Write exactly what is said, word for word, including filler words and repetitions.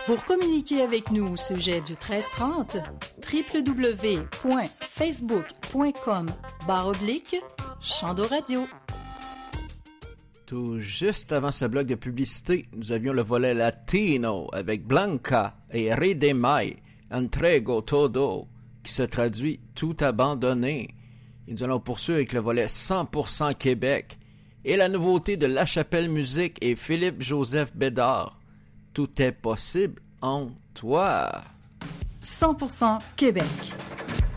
Pour communiquer avec nous au sujet du treize trente, w w w point facebook point com barre oblique Chando Radio. Tout juste avant ce bloc de publicité, nous avions le volet latino avec Blanca et Redemai, Entrego Todo, qui se traduit tout abandonné. Et nous allons poursuivre avec le volet cent pour cent Québec et la nouveauté de La Chapelle Musique et Philippe-Joseph Bédard. Tout est possible en toi. cent pour cent Québec.